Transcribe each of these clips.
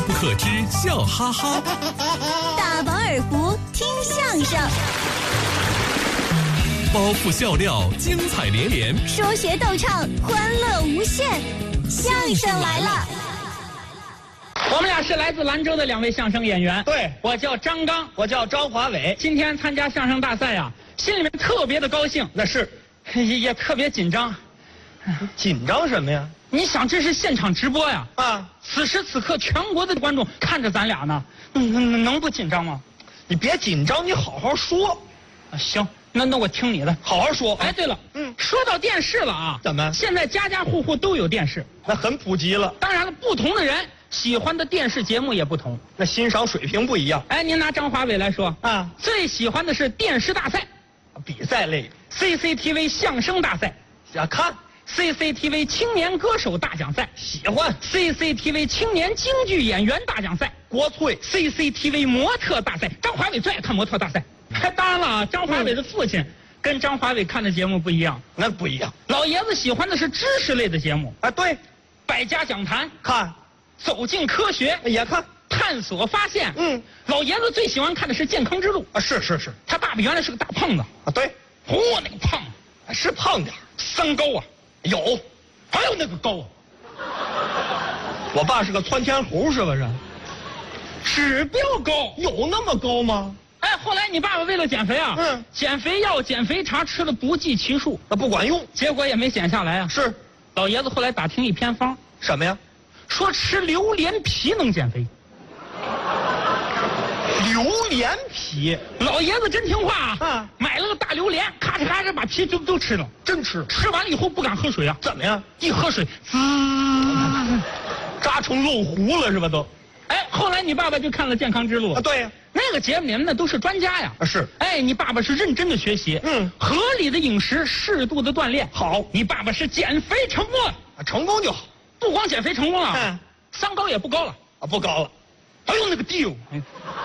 不可知笑哈哈， 大饱耳福听相声， 包袱笑料精彩连连， 说学逗唱欢乐无限。相声来了！ 我们俩是来自兰州的两位相声演员。 对， 我叫张刚， 我叫张华伟。 今天参加相声大赛啊，心里面特别的高兴， 那是， 也特别紧张。 紧张什么呀？ 你想，这是现场直播呀！ 啊， 此时此刻，全国的观众看着咱俩呢，能不紧张吗？ 你别紧张，你好好说。 行，那我听你的， 好好说。 哎，对了，说到电视了啊， 怎么？ 现在家家户户都有电视， 那很普及了。 当然了，不同的人喜欢的电视节目也不同， 那欣赏水平不一样。 哎，您拿张华伟来说啊， 最喜欢的是电视大赛， 比赛类 CCTV 相声大赛， 想看 CCTV 青年歌手大奖赛， 喜欢 CCTV 青年京剧演员大奖赛， 国粹 CCTV 模特大赛。张华伟最爱看模特大赛。当然了啊，张华伟的父亲跟张华伟看的节目不一样， 那不一样。 老爷子喜欢的是知识类的节目啊，对， 百家讲坛看， 走进科学也看， 探索发现。老爷子最喜欢看的是健康之路啊，是， 他爸爸原来是个大胖子啊，对， 那个胖是胖点三高啊， 有， 还有那个高啊， 我爸是个窜天猴，是不是？ 指标高， 有那么高吗？ 哎，后来你爸爸为了减肥啊，减肥药、减肥茶吃了不计其数， 那不管用， 结果也没减下来啊。 是， 老爷子后来打听一偏方， 什么呀？ 说吃榴莲皮能减肥。 榴莲皮， 老爷子真听话啊， 买了个大榴莲，咔嚓咔嚓把皮都吃了， 真吃。 吃完了以后不敢喝水啊， 怎么样？ 一喝水， 扎成漏壶了是吧都？ 哎，后来你爸爸就看了《健康之路》 啊，对呀， 那个节目里面那都是专家呀。 啊是。 哎，你爸爸是认真的学习，合理的饮食，适度的锻炼。 好， 你爸爸是减肥成功了， 成功就好。 不光减肥成功了，三高也不高了啊，不高了。 还有那个低， 哎，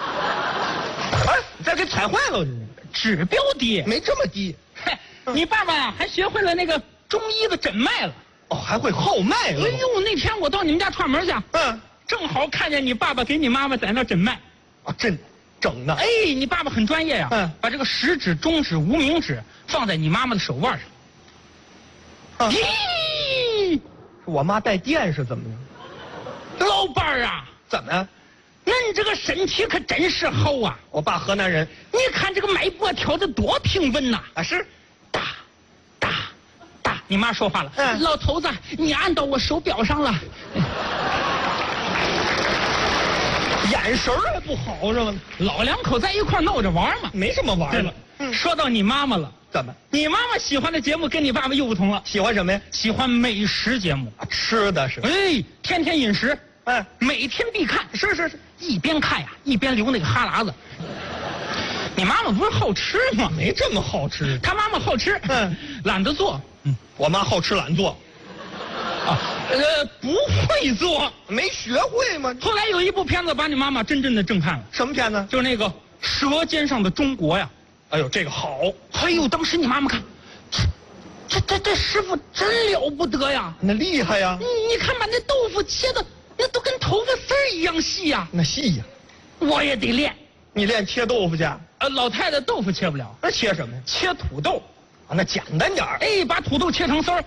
你再给踩坏了， 指标低， 没这么低。 嘿，你爸爸呀还学会了那个中医的诊脉了。 哦，还会号脉了。 哎呦，那天我到你们家串门去，正好看见你爸爸给你妈妈在那诊脉。 啊，整的。 哎，你爸爸很专业呀，把这个食指、中指、无名指放在你妈妈的手腕上。咦， 我妈带电是怎么的？ 老伴儿啊， 怎么呀？ 恁这个身体可真是好啊！ 我爸河南人， 你看这个脉搏跳得多平稳呐！ 啊是， 哒。你妈说话了，老头子，你按到我手表上了。 眼神还不好是吧？ 老两口在一块闹着玩嘛， 没什么玩的。 说到你妈妈了， 怎么？ 你妈妈喜欢的节目跟你爸爸又不同了。 喜欢什么呀？ 喜欢美食节目， 吃的是。 哎，天天饮食，每天必看。 是， 一边看呀，一边流那个哈喇子。你妈妈不是好吃吗？ 没这么好吃。 她妈妈好吃，懒得做。 我妈好吃懒做。 啊，不会做， 没学会吗？ 后来有一部片子把你妈妈真正的震撼了。 什么片子？ 就是那个《舌尖上的中国》呀。 哎呦，这个好。 哎呦，当时你妈妈看，这师傅真了不得呀， 那厉害呀。 你看把那豆腐切的，那都跟头发丝儿一样细呀。 那细呀， 我也得练。 你练切豆腐去？ 老太太豆腐切不了， 那切什么呀？ 切土豆。 啊，那简单点儿。 哎，把土豆切成丝儿。